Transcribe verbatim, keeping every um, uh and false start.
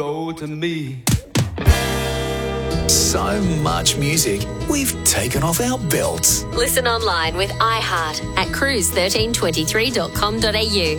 Go to me. So much music, we've taken off our belts. Listen online with iHeart at cruise one three two three dot com dot a u.